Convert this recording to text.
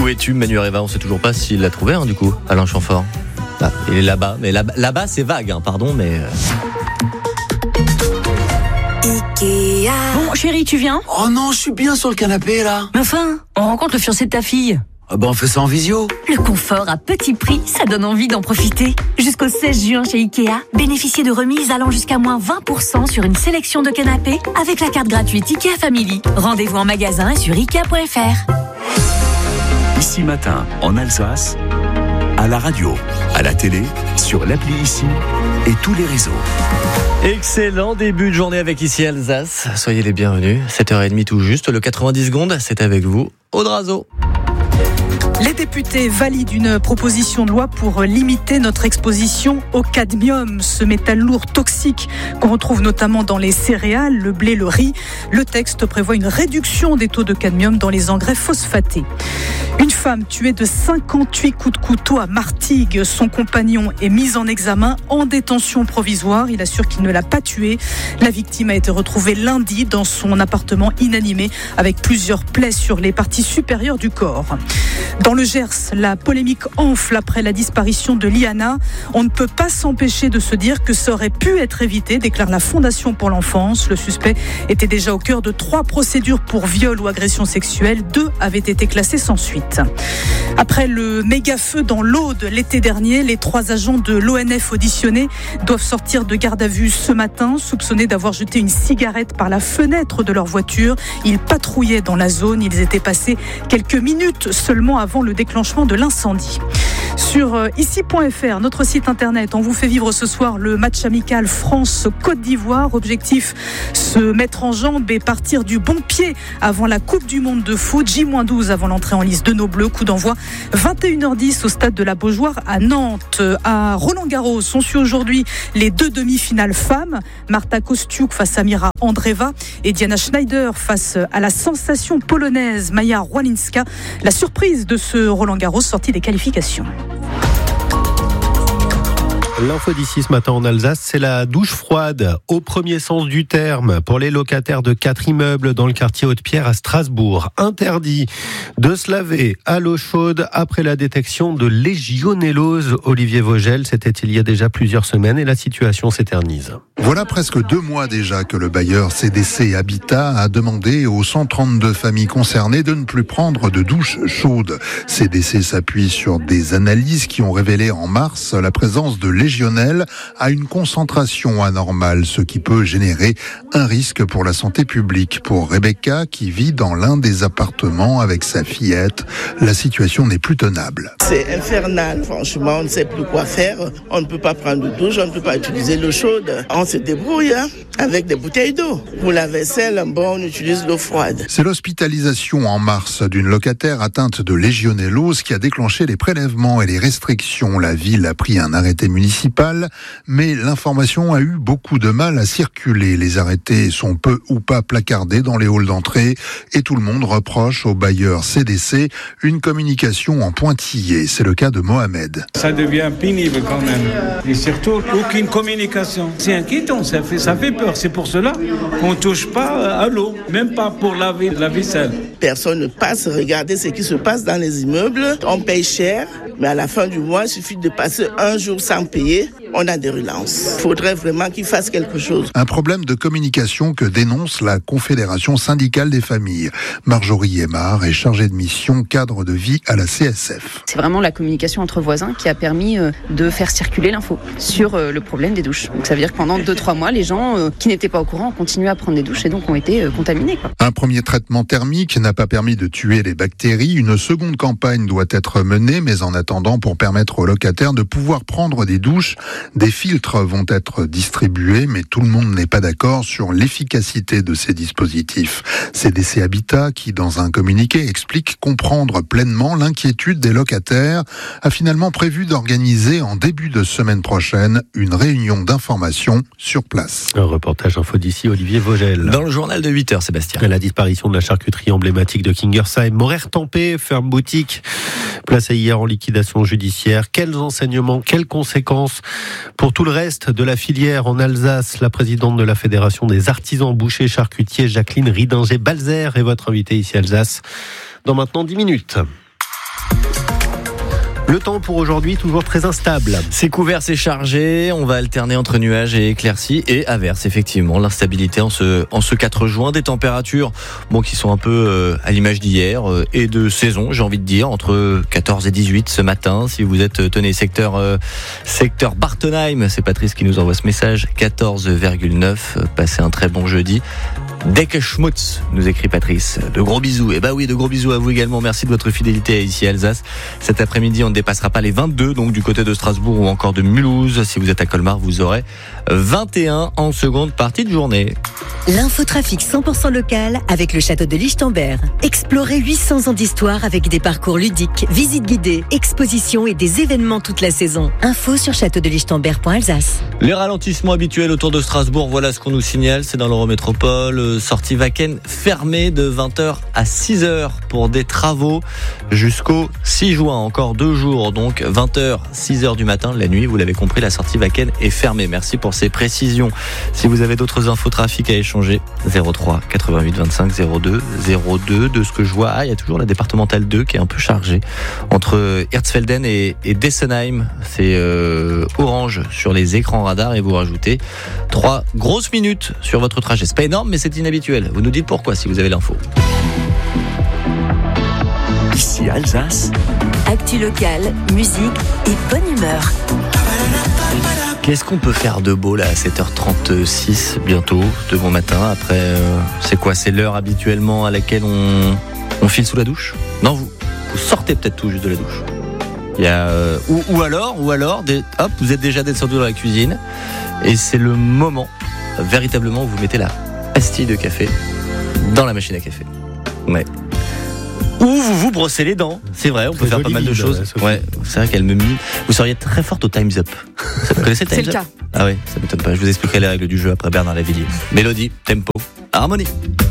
Où es-tu, Manuareva? On ne sait toujours pas s'il l'a trouvé, du coup, Alain Chamfort. Ah, il est là-bas, mais là-bas c'est vague, pardon, mais... Ikea. Bon, chérie, tu viens? Oh non, je suis bien sur le canapé, là. Mais enfin, on rencontre le fiancé de ta fille. Ah on fait ça en visio. Le confort à petit prix, ça donne envie d'en profiter. Jusqu'au 16 juin chez Ikea, bénéficiez de remises allant jusqu'à moins 20% sur une sélection de canapés avec la carte gratuite Ikea Family. Rendez-vous en magasin et sur Ikea.fr. Ici Matin, en Alsace, à la radio, à la télé, sur l'appli Ici et tous les réseaux. Excellent début de journée avec Ici Alsace. Soyez les bienvenus. 7h30 tout juste. Le 90 secondes, c'est avec vous, Aude Razo. Les députés valident une proposition de loi pour limiter notre exposition au cadmium, ce métal lourd toxique qu'on retrouve notamment dans les céréales, le blé, le riz. Le texte prévoit une réduction des taux de cadmium dans les engrais phosphatés. Une femme tuée de 58 coups de couteau à Martigues. Son compagnon est mis en examen en détention provisoire. Il assure qu'il ne l'a pas tuée. La victime a été retrouvée lundi dans son appartement inanimé avec plusieurs plaies sur les parties supérieures du corps. Dans le Gers, la polémique enfle après la disparition de Liana. On ne peut pas s'empêcher de se dire que ça aurait pu être évité, déclare la Fondation pour l'enfance. Le suspect était déjà au cœur de 3 procédures pour viol ou agression sexuelle. 2 avaient été classées sans suite. Après le méga-feu dans l'Aude l'été dernier, les 3 agents de l'ONF auditionnés doivent sortir de garde à vue ce matin, soupçonnés d'avoir jeté une cigarette par la fenêtre de leur voiture. Ils patrouillaient dans la zone. Ils étaient passés quelques minutes seulement avant le déclenchement de l'incendie. Sur ici.fr, notre site internet, on vous fait vivre ce soir le match amical France-Côte d'Ivoire. Objectif, se mettre en jambes et partir du bon pied avant la Coupe du Monde de foot. J-12 avant l'entrée en lice de nos Bleus. Coup d'envoi 21h10 au stade de la Beaujoire à Nantes. À Roland-Garros, on suit aujourd'hui les 2 demi-finales femmes. Marta Kostiuk face à Mira Andreeva et Diana Schneider face à la sensation polonaise Maja Rwalinska. La surprise de ce Roland-Garros sorti des qualifications. L'info d'ici ce matin en Alsace, c'est la douche froide au premier sens du terme pour les locataires de 4 immeubles dans le quartier Haute-Pierre à Strasbourg. Interdit de se laver à l'eau chaude après la détection de légionellose. Olivier Vogel, c'était il y a déjà plusieurs semaines et la situation s'éternise. Voilà presque 2 mois déjà que le bailleur CDC Habitat a demandé aux 132 familles concernées de ne plus prendre de douche chaude. CDC s'appuie sur des analyses qui ont révélé en mars la présence de légionelle à une concentration anormale, ce qui peut générer un risque pour la santé publique. Pour Rebecca, qui vit dans l'un des appartements avec sa fillette, la situation n'est plus tenable. C'est infernal, franchement, on ne sait plus quoi faire. On ne peut pas prendre de douche, on ne peut pas utiliser l'eau chaude. On se débrouille avec des bouteilles d'eau. Pour la vaisselle, on utilise l'eau froide. C'est l'hospitalisation en mars d'une locataire atteinte de légionellose qui a déclenché les prélèvements et les restrictions. La ville a pris un arrêté municipal, mais l'information a eu beaucoup de mal à circuler. Les arrêtés sont peu ou pas placardés dans les halls d'entrée et tout le monde reproche au bailleur CDC une communication en pointillé. C'est le cas de Mohamed. Ça devient pénible quand même. Et surtout, aucune communication. C'est inquiétant, ça fait peur. C'est pour cela qu'on ne touche pas à l'eau, même pas pour laver la vaisselle. Personne ne passe regarder ce qui se passe dans les immeubles. On paye cher, mais à la fin du mois, il suffit de passer un jour sans payer. On a des relances. Il faudrait vraiment qu'ils fassent quelque chose. Un problème de communication que dénonce la Confédération syndicale des familles. Marjorie Aymar est chargée de mission cadre de vie à la CSF. C'est vraiment la communication entre voisins qui a permis de faire circuler l'info sur le problème des douches. Donc ça veut dire que pendant 2-3 mois, les gens qui n'étaient pas au courant ont continué à prendre des douches et donc ont été contaminés. Un premier traitement thermique n'a pas permis de tuer les bactéries. Une seconde campagne doit être menée, mais en attendant, pour permettre aux locataires de pouvoir prendre des douches, des filtres vont être distribués, mais tout le monde n'est pas d'accord sur l'efficacité de ces dispositifs. CDC Habitat, qui dans un communiqué explique comprendre pleinement l'inquiétude des locataires, a finalement prévu d'organiser en début de semaine prochaine une réunion d'information sur place. Un reportage info d'ici, Olivier Vogel. Dans le journal de 8h, Sébastien. La disparition de la charcuterie emblématique de Kingersheim. Morer Tempé, ferme boutique, placée hier en liquidation judiciaire. Quels enseignements, quelles conséquences pour tout le reste de la filière en Alsace? La présidente de la Fédération des artisans bouchers charcutiers, Jacqueline Ridinger-Balzer, est votre invitée ici à Alsace dans maintenant 10 minutes. Le temps pour aujourd'hui, toujours très instable. C'est couvert, c'est chargé. On va alterner entre nuages et éclaircies et averses, effectivement. L'instabilité en ce 4 juin. Des températures qui sont un peu à l'image d'hier et de saison, j'ai envie de dire, entre 14 et 18 ce matin. Si vous êtes, secteur Bartenheim, c'est Patrice qui nous envoie ce message, 14,9. Passez un très bon jeudi. Deckeschmutz, nous écrit Patrice. De gros bisous. Et oui, de gros bisous à vous également. Merci de votre fidélité ici à Alsace. Cet après-midi, on ne dépassera pas les 22, donc du côté de Strasbourg ou encore de Mulhouse. Si vous êtes à Colmar, vous aurez 21 en seconde partie de journée. L'infotrafic 100% local avec le château de Lichtenberg. Explorez 800 ans d'histoire avec des parcours ludiques, visites guidées, expositions et des événements toute la saison. Info sur châteaudelichtenberg.alsace. Les ralentissements habituels autour de Strasbourg, voilà ce qu'on nous signale. C'est dans l'Eurométropole. Sortie Wacken fermée de 20h à 6h pour des travaux jusqu'au 6 juin. Encore 2 jours, donc 20h, 6h du matin. La nuit, vous l'avez compris, la sortie Wacken est fermée. Merci pour ces précisions. Si vous avez d'autres infos trafic à échanger, 03 88 25 02 02. De ce que je vois, il y a toujours la départementale 2 qui est un peu chargée entre Herzfelden et Dessenheim. C'est orange sur les écrans radars et vous rajoutez 3 grosses minutes sur votre trajet. C'est pas énorme, mais c'est inhabituel. Vous nous dites pourquoi si vous avez l'info. Ici Alsace. Actu locale, musique et bonne humeur. Qu'est-ce qu'on peut faire de beau là à 7h36 bientôt, de bon matin? Après, c'est quoi? C'est l'heure habituellement à laquelle on file sous la douche? Non, vous sortez peut-être tout juste de la douche. Il y a ou alors, vous êtes déjà descendu dans la cuisine et c'est le moment véritablement où vous mettez la pastille de café dans la machine à café. Ouais. Ou vous vous brossez les dents. C'est vrai, on peut faire pas mal de choses. Ouais, c'est vrai qu'elle me mime. Vous seriez très forte au Time's Up. Vous connaissez le Time's Up? C'est le cas. Ah oui, ça m'étonne pas. Je vous expliquerai les règles du jeu après Bernard Lavillier. Mélodie, tempo, harmonie.